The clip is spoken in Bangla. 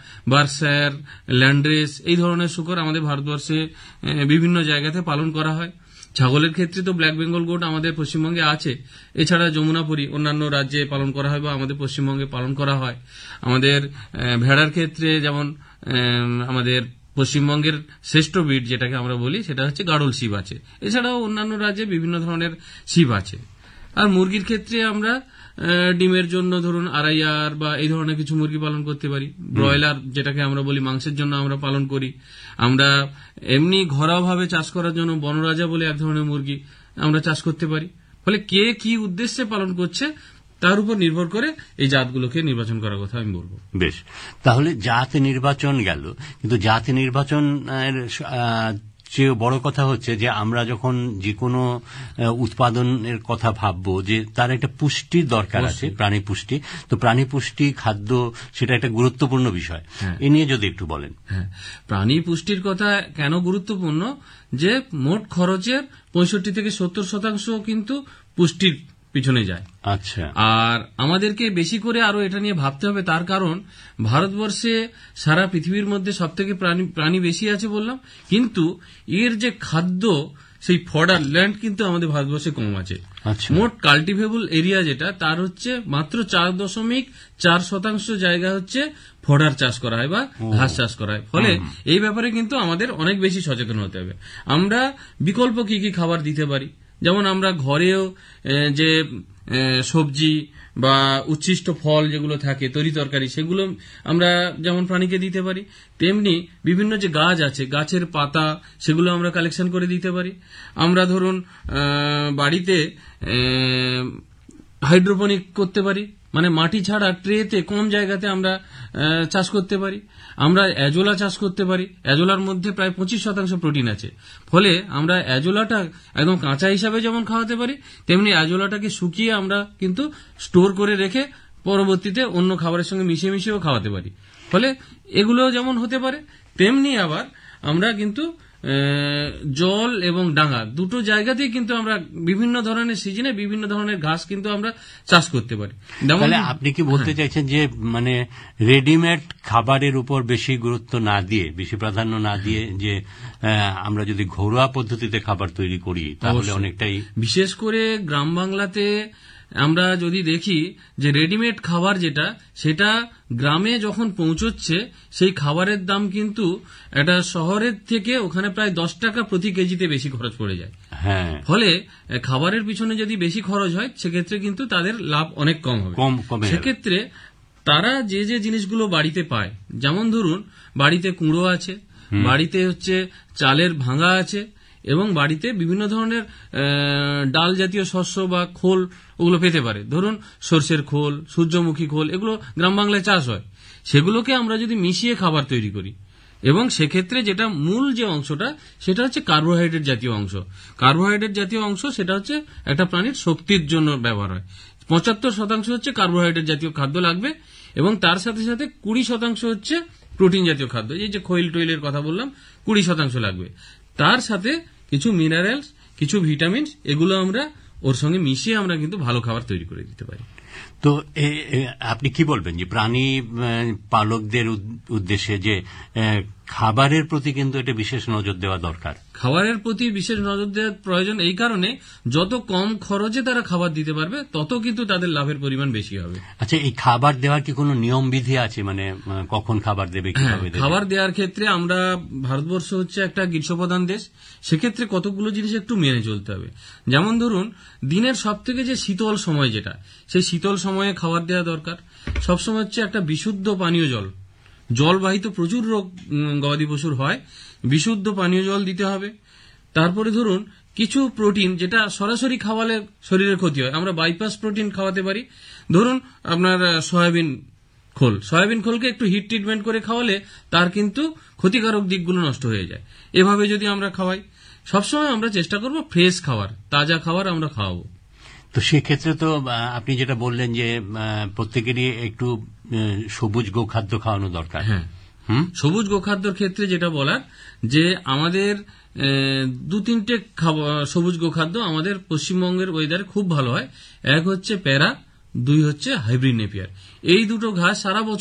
বার্সার, ল্যান্ড্রেস এই ধরনের শূকর আমাদের ভারতবর্ষে বিভিন্ন জায়গাতে পালন করা হয়। ছাগলের ক্ষেত্রে তো ব্ল্যাক বেঙ্গল গোট আমাদের পশ্চিমবঙ্গে আছে, এছাড়া যমুনাপুরী অন্যান্য রাজ্যে পালন করা হয় বা আমাদের পশ্চিমবঙ্গে পালন করা হয়। আমাদের ভেড়ার ক্ষেত্রে যেমন আমাদের পশ্চিমবঙ্গের শ্রেষ্ঠ ব্রিড যেটাকে আমরা বলি সেটা হচ্ছে গাড়ল শিব আছে, এছাড়াও অন্যান্য রাজ্যে বিভিন্ন ধরনের শিব আছে। আর মুরগির ক্ষেত্রে আমরা ডিমের জন্য ধরুন আড়াইয়ার বা এই ধরনের কিছু মুরগি পালন করতে পারি। ব্রয়লার যেটাকে আমরা বলি মাংসের জন্য আমরা পালন করি। আমরা এমনি ঘরোয়াভাবে চাষ করার জন্য বনরাজা বলে এক ধরনের মুরগি আমরা চাষ করতে পারি। ফলে কে কি উদ্দেশ্যে পালন করছে তার উপর নির্ভর করে এই জাতগুলোকে নির্বাচন করার কথা আমি বলবো। বেশ, তাহলে জাত নির্বাচন গেল, কিন্তু জাত নির্বাচনের চেয়ে বড় কথা হচ্ছে যে আমরা যখন যে কোনো উৎপাদনের কথা ভাববো যে তার একটা পুষ্টির দরকার আছে, প্রাণী পুষ্টি। তো প্রাণী পুষ্টি খাদ্য সেটা একটা গুরুত্বপূর্ণ বিষয়, এ নিয়ে যদি একটু বলেন। হ্যাঁ, প্রাণী পুষ্টির কথা কেন গুরুত্বপূর্ণ, যে মোট খরচের 65 থেকে 70% কিন্তু পুষ্টির পিছনে যায়। আচ্ছা, আর আমাদেরকে বেশি করে আরো এটা নিয়ে ভাবতে হবে, তার কারণ ভারতবর্ষে সারা পৃথিবীর মধ্যে সব থেকে প্রাণী বেশি আছে বললাম, কিন্তু এর যে খাদ্য সেই ফডার ল্যান্ড কিন্তু আমাদের ভারতবর্ষে কম আছে। মোট কাল্টিভেবল এরিয়া যেটা তার হচ্ছে মাত্র 4.4% জায়গা হচ্ছে ফডার চাষ করা হয় বা ঘাস চাষ করা হয়। ফলে এই ব্যাপারে কিন্তু আমাদের অনেক বেশি সচেতন হতে হবে। আমরা বিকল্প কি কি খাবার দিতে পারি, যেমন আমরা ঘরেও যে সবজি বা উচ্ছিষ্ট ফল যেগুলো থাকে তরি তরকারি সেগুলো আমরা যেমন প্রাণীকে দিতে পারি, তেমনি বিভিন্ন যে গাছ আছে গাছের পাতা সেগুলো আমরা কালেকশন করে দিতে পারি। আমরা ধরুন বাড়িতে হাইড্রোপনিক করতে পারি, মানে মাটি ছাড়া ট্রেতে কম জায়গাতে আমরা চাষ করতে পারি। আমরা অ্যাজোলা চাষ করতে পারি, অ্যাজোলার মধ্যে প্রায় 25% প্রোটিন আছে। ফলে আমরা অ্যাজোলাটা একদম কাঁচা হিসাবে যেমন খাওয়াতে পারি, তেমনি অ্যাজোলাটাকে শুকিয়ে আমরা কিন্তু স্টোর করে রেখে পরবর্তীতে অন্য খাবারের সঙ্গে মিশিয়ে মিশিয়েও খাওয়াতে পারি। ফলে এগুলো যেমন হতে পারে, তেমনি আবার আমরা কিন্তু জল এবং ডাঙা দুটো জায়গাতেই কিন্তু আমরা বিভিন্ন ধরনের সিজনে বিভিন্ন ধরনের ঘাস কিন্তু আমরা চাষ করতে পারি। তাহলে আপনি কি বলতে চাইছেন যে মানে রেডিমেড খাবারের উপর বেশি গুরুত্ব না দিয়ে, বেশি প্রাধান্য না দিয়ে, যে আমরা যদি ঘরোয়া পদ্ধতিতে খাবার তৈরি করি তাহলে অনেকটাই, বিশেষ করে গ্রাম বাংলাতে আমরা যদি দেখি যে রেডিমেড খাবার যেটা সেটা গ্রামে যখন পৌঁছচ্ছে সেই খাবারের দাম কিন্তু একটা শহরের থেকে ওখানে প্রায় 10 টাকা প্রতি কেজিতে বেশি খরচ পড়ে যায়। হ্যাঁ, ফলে খাবারের পিছনে যদি বেশি খরচ হয় সেক্ষেত্রে কিন্তু তাদের লাভ অনেক কম হবে। সেক্ষেত্রে তারা যে যে জিনিসগুলো বাড়িতে পায়, যেমন ধরুন বাড়িতে কুঁড়ো আছে, বাড়িতে হচ্ছে চালের ভাঙা আছে, এবং বাড়িতে বিভিন্ন ধরনের ডাল জাতীয় শস্য বা খোল ওগুলো পেতে পারে। ধরুন সর্ষের খোল, সূর্যমুখী খোল, এগুলো গ্রাম বাংলায় চাষ হয়। সেগুলোকে আমরা যদি মিশিয়ে খাবার তৈরি করি, এবং সেক্ষেত্রে যেটা মূল যে অংশটা সেটা হচ্ছে কার্বোহাইড্রেট জাতীয় অংশ। কার্বোহাইড্রেট জাতীয় অংশ সেটা হচ্ছে একটা প্রাণীর শক্তির জন্য ব্যবহার হয়। 75% হচ্ছে কার্বোহাইড্রেট জাতীয় খাদ্য লাগবে, এবং তার সাথে সাথে 20% হচ্ছে প্রোটিন জাতীয় খাদ্য। এই যে খৈল টৈলের কথা বললাম, 20% লাগবে। তার সাথে কিছু মিনারেলস, কিছু ভিটামিনস, এগুলো আমরা ওর সঙ্গে মিশিয়ে আমরা কিন্তু ভালো খাবার তৈরি করে দিতে পারি। তো আপনি কি বলবেন যে প্রাণী পালকদের উদ্দেশ্যে যে খাবারের প্রতি কিন্তু এটা বিশেষ নজর দেওয়া দরকার? খাবারের প্রতি বিশেষ নজর দেওয়ার প্রয়োজন এই কারণে, যত কম খরচে তারা খাবার দিতে পারবে তত কিন্তু তাদের লাভের পরিমাণ বেশি হবে। আচ্ছা, এই খাবার দেওয়ার কি কোনো নিয়ম বিধি আছে, মানে কখন খাবার দেবে, কিভাবে দেবে? খাবার দেওয়ার ক্ষেত্রে আমরা ভারতবর্ষ হচ্ছে একটা গ্রীষ্মপ্রধান দেশ, সেক্ষেত্রে কতগুলো জিনিস একটু মেনে চলতে হবে। যেমন ধরুন দিনের সব থেকে যে শীতল সময় যেটা, সেই শীতল সময়ে খাবার দেওয়া দরকার। সবসময় হচ্ছে একটা বিশুদ্ধ পানীয় জল, জলবাহিত প্রচুর রোগ গবাদি পশুর হয়, বিশুদ্ধ পানীয় জল দিতে হবে। তারপরে ধরুন কিছু প্রোটিন যেটা সরাসরি খাওয়ালে শরীরের ক্ষতি হয়, আমরা বাইপাস প্রোটিন খাওয়াতে পারি। ধরুন আপনার সয়াবিন খোলকে একটু হিট ট্রিটমেন্ট করে খাওয়ালে তার কিন্তু ক্ষতিকারক দিকগুলো নষ্ট হয়ে যায়। এভাবে যদি আমরা খাওয়াই, সবসময় আমরা চেষ্টা করব ফ্রেশ খাবার, তাজা খাবার আমরা খাওয়াবো। তো সেক্ষেত্রে তো আপনি যেটা বললেন যে প্রত্যেকেরই একটু সবুজ গোখাদ্য খাওয়ানো দরকার। হ্যাঁ, সবুজ গোখাদ্যর ক্ষেত্রে যেটা বলার, যে আমাদের 2-3টে সবুজ গোখাদ্য আমাদের পশ্চিমবঙ্গের ওয়েদারে খুব ভালো হয়। এক হচ্ছে প্যারা, 2 হচ্ছে হাইব্রিড নেপিয়ার। এই দুটো ঘাস সারা বছর